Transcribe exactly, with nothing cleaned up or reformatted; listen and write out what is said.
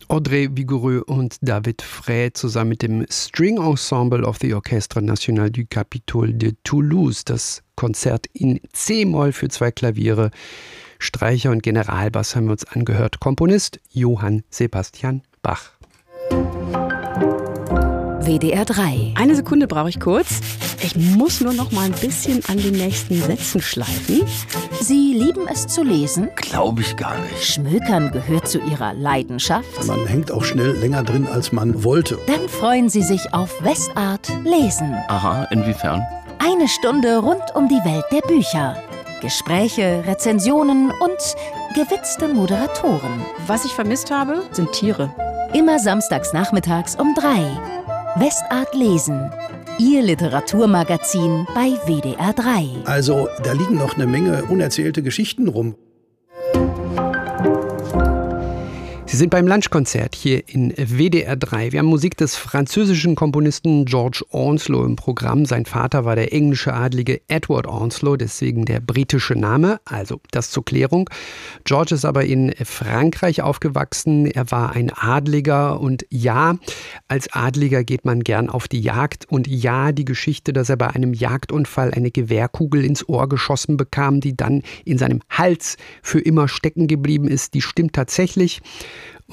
Audrey Vigoureux und David Frey zusammen mit dem String Ensemble of the Orchestre National du Capitole de Toulouse. Das Konzert in C-Moll für zwei Klaviere, Streicher und Generalbass haben wir uns angehört. Komponist Johann Sebastian Bach. W D R drei. Eine Sekunde brauche ich kurz. Ich muss nur noch mal ein bisschen an den nächsten Sätzen schleifen. Sie lieben es zu lesen? Glaube ich gar nicht. Schmökern gehört zu Ihrer Leidenschaft? Man hängt auch schnell länger drin, als man wollte. Dann freuen Sie sich auf Westart Lesen. Aha, inwiefern? Eine Stunde rund um die Welt der Bücher. Gespräche, Rezensionen und gewitzte Moderatoren. Was ich vermisst habe, sind Tiere. Immer samstags nachmittags um drei. Westart Lesen. Ihr Literaturmagazin bei W D R drei. Also, da liegen noch eine Menge unerzählte Geschichten rum. Sie sind beim Lunchkonzert hier in W D R drei. Wir haben Musik des französischen Komponisten George Onslow im Programm. Sein Vater war der englische Adlige Edward Onslow, deswegen der britische Name. Also das zur Klärung. George ist aber in Frankreich aufgewachsen. Er war ein Adliger und ja, als Adliger geht man gern auf die Jagd. Und ja, die Geschichte, dass er bei einem Jagdunfall eine Gewehrkugel ins Ohr geschossen bekam, die dann in seinem Hals für immer stecken geblieben ist, die stimmt tatsächlich.